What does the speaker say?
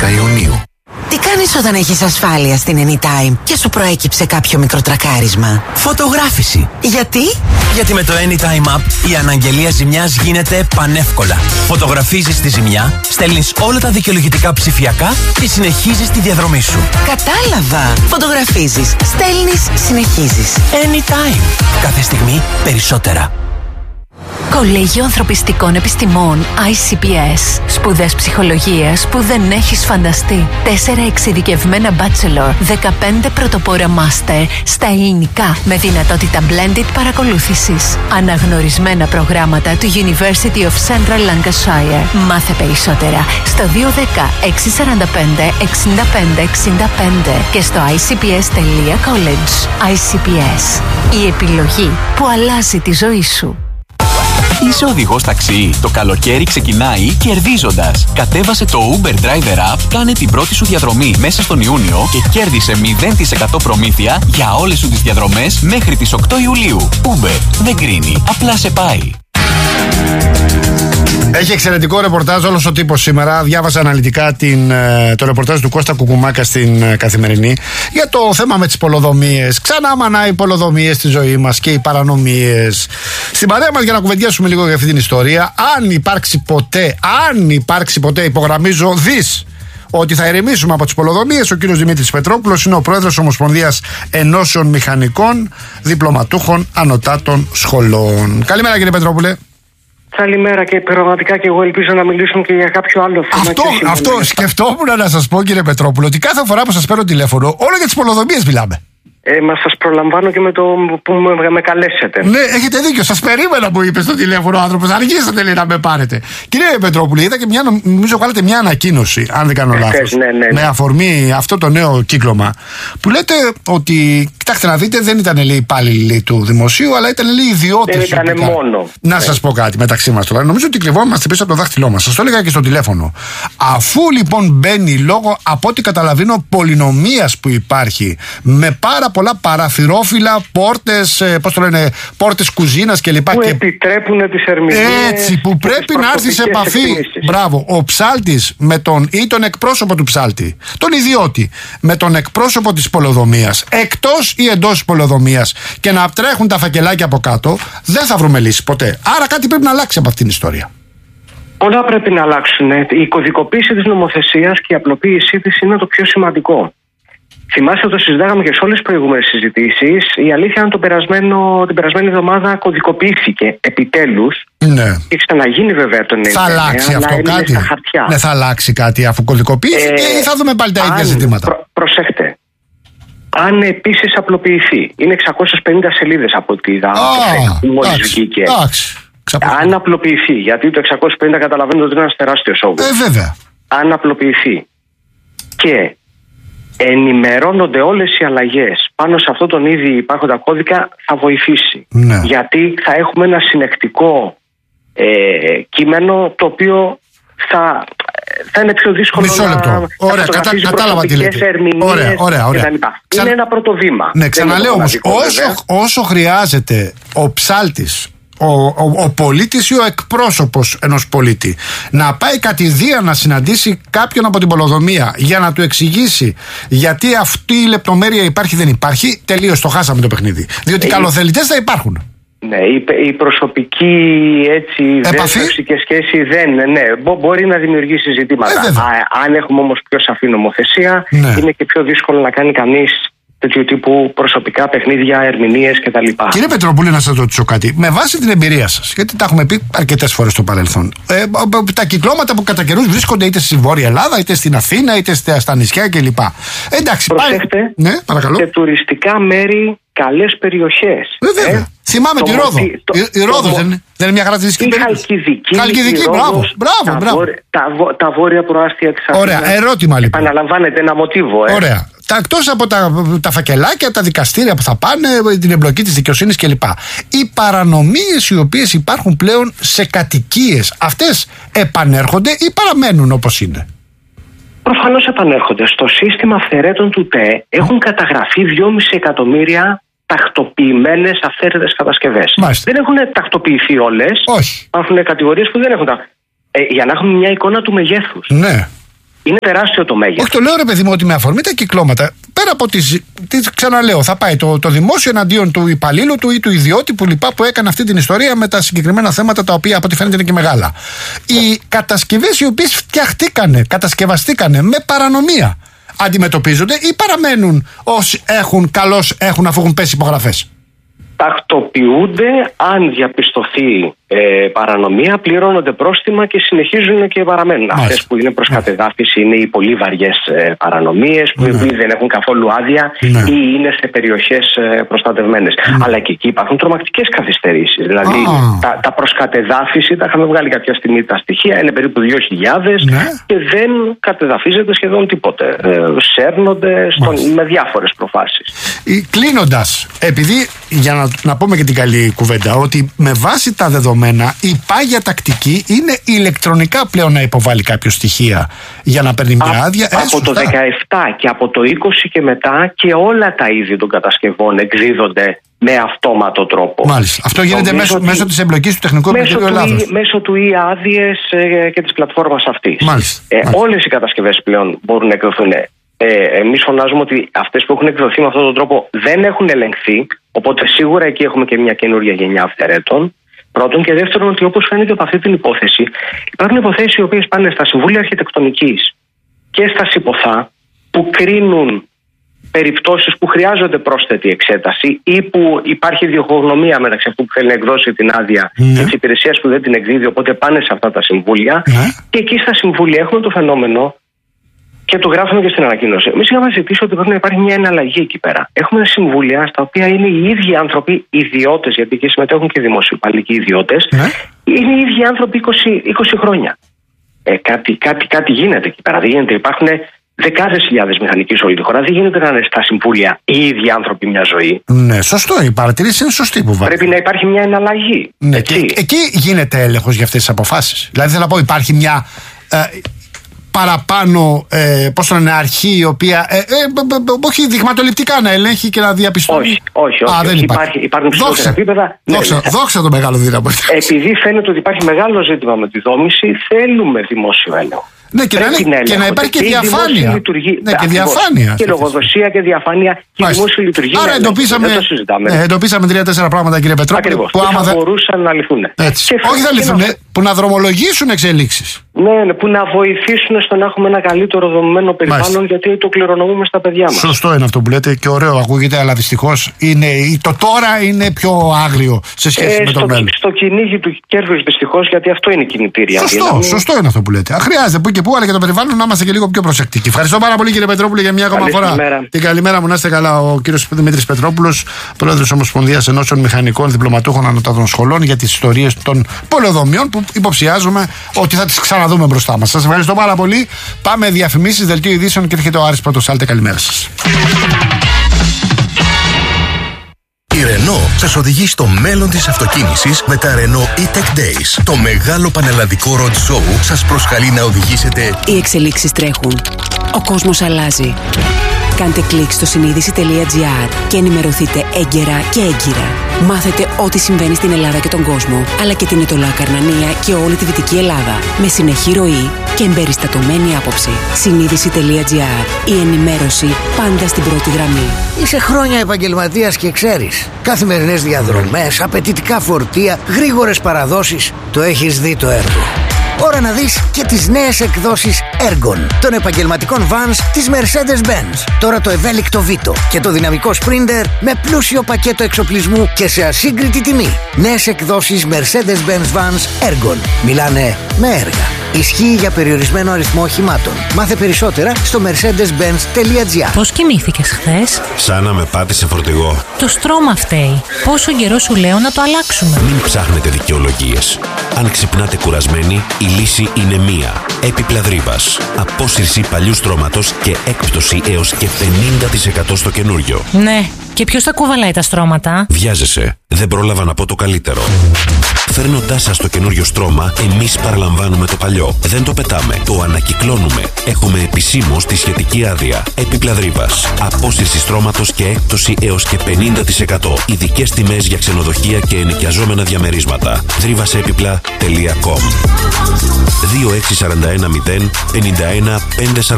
Ιουνίου. Τι κάνεις όταν έχεις ασφάλεια στην Anytime και σου προέκυψε κάποιο μικροτρακάρισμα? Φωτογράφηση. Γιατί? Γιατί με το Anytime App η αναγγελία ζημιάς γίνεται πανεύκολα. Φωτογραφίζεις τη ζημιά, στέλνεις όλα τα δικαιολογητικά ψηφιακά και συνεχίζεις τη διαδρομή σου. Κατάλαβα. Φωτογραφίζεις, στέλνεις, συνεχίζεις. Anytime. Κάθε στιγμή περισσότερα. Κολέγιο Ανθρωπιστικών Επιστημών ICPS. Σπουδές ψυχολογίας που δεν έχεις φανταστεί. 4 εξειδικευμένα bachelor, 15 πρωτοπόρα master στα ελληνικά με δυνατότητα blended παρακολούθησης. Αναγνωρισμένα προγράμματα του University of Central Lancashire. Μάθε περισσότερα στο 210 645 65 65 και στο icps.college. ICPS. Η επιλογή που αλλάζει τη ζωή σου. Είσαι οδηγός ταξί? Το καλοκαίρι ξεκινάει κερδίζοντας. Κατέβασε το Uber Driver App, κάνε την πρώτη σου διαδρομή μέσα στον Ιούνιο και κέρδισε 0% προμήθεια για όλες σου τις διαδρομές μέχρι τις 8 Ιουλίου. Uber δεν κρίνει, απλά σε πάει. Έχει εξαιρετικό ρεπορτάζ όλος ο τύπος σήμερα. Διάβασα αναλυτικά το ρεπορτάζ του Κώστα Κουκουμάκα στην Καθημερινή για το θέμα με τις πολοδομίες. Ξανά μανάει οι πολοδομίες στη ζωή μας και οι παρανομίες. Στην παρέα μας για να κουβεντιάσουμε λίγο για αυτή την ιστορία. Αν υπάρξει ποτέ, υπογραμμίζω ότι θα ηρεμήσουμε από τις πολοδομίες. Ο κύριος Δημήτρης Πετρόπουλος είναι ο πρόεδρος Ομοσπονδίας Ενώσεων Μηχανικών Διπλωματούχων Ανωτάτων Σχολών. Καλημέρα κύριε Πετρόπουλε. Καλημέρα και πραγματικά και εγώ ελπίζω να μιλήσουμε και για κάποιο άλλο θέμα. Αυτό σκεφτόμουν να σας πω κύριε Πετρόπουλο, ότι κάθε φορά που σας παίρνω τηλέφωνο όλο για τις πολοδομίες μιλάμε. Μα σας προλαμβάνω και με το που με καλέσετε. Ναι, έχετε δίκιο. Σας περίμενα που είπε στο τηλέφωνο ο άνθρωπος. Αργήσατε λέει να με πάρετε. Κύριε Πετρόπουλε, είδα και νομίζω βγάλετε μια ανακοίνωση, αν δεν κάνω λάθος. Ναι. Με αφορμή αυτό το νέο κύκλωμα. Που λέτε ότι, κοιτάξτε να δείτε, δεν ήταν λέει υπάλληλοι του δημοσίου, αλλά ήταν λέει ιδιώτες. Δεν ήταν μόνο. Να σας πω κάτι μεταξύ μας τώρα. Νομίζω ότι κρυβόμαστε πίσω από το δάχτυλό μας. Σας το έλεγα και στο τηλέφωνο. Αφού λοιπόν μπαίνει λόγω, από ό,τι καταλαβαίνω, πολυνομίας που υπάρχει, με πάρα πολλά παραθυρόφυλλα, πόρτες, πόρτες κουζίνας κλπ. Που επιτρέπουν τις ερμηνείες. Έτσι, που πρέπει να έρθει σε επαφή. Μπράβο, ο ψάλτης ή τον εκπρόσωπο του ψάλτη, τον ιδιώτη, με τον εκπρόσωπο της πολοδομίας, εκτός ή εντός της πολοδομίας, και να τρέχουν τα φακελάκια από κάτω, δεν θα βρούμε λύση ποτέ. Άρα κάτι πρέπει να αλλάξει από αυτήν την ιστορία. Πολλά πρέπει να αλλάξουν. Η κωδικοποίηση της νομοθεσίας και η απλοποίησή της είναι το πιο σημαντικό. Θυμάστε, το συζητάγαμε και σε όλες τις προηγούμενες συζητήσεις. Η αλήθεια είναι την περασμένη εβδομάδα κωδικοποιήθηκε επιτέλους. Ναι. Έχει ξαναγίνει βέβαια τον θα αλλάξει αυτό κάτι? Ναι, θα αλλάξει κάτι αφού κωδικοποιήθηκε ή θα δούμε πάλι τα ίδια ζητήματα? Προσέχτε. Αν επίσης απλοποιηθεί, είναι 650 σελίδες από ό,τι είδα. Μόλις βγήκε. Αν απλοποιηθεί, γιατί το 650 καταλαβαίνετε ότι είναι ένας τεράστιος όγκος. Βέβαια. Αν απλοποιηθεί και ενημερώνονται όλες οι αλλαγές πάνω σε αυτό τον ήδη υπάρχοντα κώδικα, θα βοηθήσει. Ναι. Γιατί θα έχουμε ένα συνεκτικό κείμενο το οποίο θα είναι πιο δύσκολο. Μισό λεπτό. Ωραία, κατάλαβα τι λέτε. Ωραία. Είναι ένα πρώτο βήμα. Ναι, ξαναλέω όμως, όσο χρειάζεται ο ψάλτης, ο πολίτης ή ο εκπρόσωπος ενός πολίτη να πάει κατηδίαν να συναντήσει κάποιον από την πολοδομία για να του εξηγήσει γιατί αυτή η λεπτομέρεια υπάρχει δεν υπάρχει, τελείως το χάσαμε το παιχνίδι. Διότι καλοθελητές θα υπάρχουν. Ναι, η προσωπική δέσμευση και σχέση μπορεί να δημιουργήσει ζητήματα. Αν έχουμε όμως πιο σαφή νομοθεσία, είναι και πιο δύσκολο να κάνει κανείς τέτοιου τύπου προσωπικά παιχνίδια, ερμηνείες κτλ. Κύριε Πετροπούλη, να σας ρωτήσω κάτι. Με βάση την εμπειρία σας, γιατί τα έχουμε πει αρκετές φορές στο παρελθόν, τα κυκλώματα που κατά καιρούς βρίσκονται είτε στη Βόρεια Ελλάδα, είτε στην Αθήνα, είτε στα νησιά κλπ. Εντάξει, προσέχτε, ναι, παρακαλώ. Και τουριστικά μέρη, καλές περιοχές. Βέβαια. Θυμάμαι τη Ρόδο. Η Ρόδος δεν είναι μια χαρακτηριστική περίπτωση? Χαλκιδική, μπράβο. Τα βόρεια προάστια της Αθήνας. Ωραία, ερώτημα λοιπόν. Επαναλαμβάνεται ένα μοτίβο. Ωραία. Εκτός από τα φακελάκια, τα δικαστήρια που θα πάνε, την εμπλοκή της δικαιοσύνης κλπ. Οι παρανομίες οι οποίες υπάρχουν πλέον σε κατοικίες, αυτές επανέρχονται ή παραμένουν όπως είναι? Προφανώς επανέρχονται. Στο σύστημα αυθαιρέτων του ΤΕ έχουν καταγραφεί 2,5 εκατομμύρια τακτοποιημένες αυθαίρετες κατασκευές. Δεν έχουν τακτοποιηθεί όλες. Όχι. Υπάρχουν κατηγορίες που δεν έχουν για να έχουμε μια εικόνα του μεγέθους. Ναι. Είναι τεράστιο το μέγεθος. Όχι, το λέω ρε παιδί μου ότι με αφορμή τα κυκλώματα, πέρα από ξαναλέω, θα πάει το δημόσιο εναντίον του υπαλλήλου του ή του ιδιώτη που έκανε αυτή την ιστορία με τα συγκεκριμένα θέματα, τα οποία από ό,τι φαίνεται είναι και μεγάλα. Οι κατασκευές οι οποίες κατασκευαστήκανε με παρανομία, αντιμετωπίζονται ή παραμένουν όσοι έχουν αφού έχουν πέσει υπογραφές? Τακτοποιούνται, αν διαπιστωθεί παρανομία, πληρώνονται πρόστιμα και συνεχίζουν και παραμένουν. Αυτές που είναι προς κατεδάφιση είναι οι πολύ βαριές παρανομίες, που δεν έχουν καθόλου άδεια ή είναι σε περιοχές προστατευμένες. Αλλά και εκεί υπάρχουν τρομακτικές καθυστερήσεις. Δηλαδή τα προς κατεδάφιση, τα είχαμε βγάλει κάποια στιγμή τα στοιχεία, είναι περίπου 2.000 και δεν κατεδαφίζεται σχεδόν τίποτε. Σέρνονται με διάφορες προφάσεις. Κλείνοντας, επειδή για να πούμε και την καλή κουβέντα, ότι με βάση τα δεδομένα η πάγια τακτική είναι ηλεκτρονικά πλέον να υποβάλει κάποιο στοιχεία για να παίρνει μια άδεια. Από το 17 και από το 20 και μετά και όλα τα είδη των κατασκευών εκδίδονται με αυτόματο τρόπο. Μάλιστα. Αυτό γίνεται μέσω της εμπλοκής του Τεχνικού Επιτροπείου Ελλάδος. Μέσω του e-άδειες και της πλατφόρμας αυτής. Όλες οι κατασκευές πλέον μπορούν να εκδοθούν. Εμείς φωνάζουμε ότι αυτές που έχουν εκδοθεί με αυτόν τον τρόπο δεν έχουν ελεγχθεί, οπότε σίγουρα εκεί έχουμε και μια καινούργια γενιά αυθαιρέτων. Πρώτον, και δεύτερον, ότι όπως φαίνεται από αυτή την υπόθεση, υπάρχουν υποθέσεις οι οποίες πάνε στα Συμβούλια Αρχιτεκτονικής και στα ΣΥΠΟΘΑ που κρίνουν περιπτώσεις που χρειάζονται πρόσθετη εξέταση ή που υπάρχει διχογνωμία μεταξύ αυτού που θέλει να εκδώσει την άδεια και της υπηρεσίας που δεν την εκδίδει, οπότε πάνε σε αυτά τα συμβούλια. Και εκεί στα συμβούλια έχουμε το φαινόμενο. Και το γράφουμε και στην ανακοίνωση. Εμείς είχαμε ζητήσει ότι πρέπει να υπάρχει μια εναλλαγή εκεί πέρα. Έχουμε συμβούλια στα οποία είναι οι ίδιοι άνθρωποι, ιδιώτες, γιατί εκεί συμμετέχουν και δημοσιοπαλλικοί ιδιώτες, είναι οι ίδιοι άνθρωποι 20 χρόνια. Κάτι γίνεται εκεί πέρα. Δεν γίνεται. Υπάρχουν δεκάδες χιλιάδες μηχανικοί σε όλη τη χώρα. Δεν γίνεται να είναι στα συμβούλια οι ίδιοι άνθρωποι μια ζωή. Ναι, σωστό. Η παρατηρήση είναι σωστή που πρέπει να υπάρχει μια εναλλαγή. Ναι, εκεί γίνεται έλεγχος για αυτές τις αποφάσεις. Δηλαδή θέλω να πω, υπάρχει μια. Παραπάνω, πώς το λένε, αρχή η οποία όχι δειγματοληπτικά να ελέγχει και να διαπιστώνει. Όχι. Δεν υπάρχουν ψηλότερα επίπεδα. Δόξα το μεγάλο δύναμο. Επειδή φαίνεται ότι υπάρχει μεγάλο ζήτημα με τη δόμηση, θέλουμε δημόσιο έλεγχο. Ναι, και να υπάρχει και διαφάνεια. Και διαφάνεια. Και λογοδοσία και διαφάνεια και δημόσια λειτουργία. Άρα εντοπίσαμε 3-4 πράγματα, κύριε Πετρόπουλο, που θα μπορούσαν να λυθούν. Όχι θα λυθούν, που να δρομολογήσουν εξελίξεις. Ναι, που να βοηθήσουν στο να έχουμε ένα καλύτερο δομημένο περιβάλλον, γιατί το κληρονομούμε στα παιδιά μας. Σωστό είναι αυτό που λέτε και ωραίο ακούγεται, αλλά δυστυχώς το τώρα είναι πιο άγριο σε σχέση με το μέλλον. Στο κυνήγι του κέρδους δυστυχώς, γιατί αυτό είναι κινητήρια. Σωστό είναι αυτό που λέτε. Χρειάζεται που και που, αλλά και το περιβάλλον να είμαστε και λίγο πιο προσεκτικοί. Ευχαριστώ πάρα πολύ, κύριε Πετρόπουλο, για μια ακόμα φορά. Την καλημέρα μου, να είστε καλά. Ο κύριος Δημήτρης Πετρόπουλος, πρόεδρος Ομοσπονδίας Ενώσεων Μηχανικών Διπλωματούχων Ανωτάτων Σχολών, για τις ιστορίες των πολεοδομιών που υποψιάζουμε ότι θα τις ξαναδούμε μπροστά μας. Σας ευχαριστώ πάρα πολύ. Πάμε διαφημίσεις, δελτίο ειδήσεων και έρχεται ο Άρης Πρωτοσάλτε. Καλημέρα σας. Η Renault σας οδηγεί στο μέλλον της αυτοκίνησης με τα Renault E-Tech Days. Το μεγάλο πανελλαδικό road show σας προσκαλεί να οδηγήσετε. Οι εξελίξεις τρέχουν. Ο κόσμος αλλάζει. Κάντε κλικ στο συνείδηση.gr και ενημερωθείτε έγκαιρα και έγκυρα. Μάθετε ό,τι συμβαίνει στην Ελλάδα και τον κόσμο, αλλά και την Ετωλά Καρνανία και όλη τη Δυτική Ελλάδα. Με συνεχή ροή και εμπεριστατωμένη άποψη. Συνείδηση.gr. Η ενημέρωση πάντα στην πρώτη γραμμή. Είσαι χρόνια επαγγελματίας και ξέρεις. Καθημερινές διαδρομές, απαιτητικά φορτία, γρήγορες παραδόσεις. Το έχεις δει το έργο. Ώρα να δεις και τις νέες εκδόσεις Ergon των επαγγελματικών vans της Mercedes-Benz. Τώρα το ευέλικτο Vito και το δυναμικό Sprinter με πλούσιο πακέτο εξοπλισμού και σε ασύγκριτη τιμή. Νέες εκδόσεις Mercedes-Benz vans Ergon. Μιλάνε με έργα. Ισχύει για περιορισμένο αριθμό οχημάτων. Μάθε περισσότερα στο mercedes-benz.gr. Πώς κοιμήθηκες χθες? Σαν να με πάτησε φορτηγό. Το στρώμα φταίει. Πόσο καιρό σου λέω να το αλλάξουμε? Μην ψάχνετε δικαιολογίες. Αν ξυπνάτε κουρασμένοι, η λύση είναι μία. Έπιπλα Δρύβας. Απόσυρση παλιού στρώματος και έκπτωση έως και 50% στο καινούριο. Ναι, Και ποιος θα κουβαλάει τα στρώματα? Βιάζεσαι. Δεν πρόλαβα να πω το καλύτερο. Φέρνοντάς σας το καινούριο στρώμα, εμείς παραλαμβάνουμε το παλιό. Δεν το πετάμε, το ανακυκλώνουμε. Έχουμε επισήμως τη σχετική άδεια. Έπιπλα Δρύβας. Απόσυρση στρώματος και έκπτωση έως και 50%. Ειδικές τιμές για ξενοδοχεία και ενοικιαζόμενα διαμερίσματα. Δρύβασέπιπλα.com 2641 051 540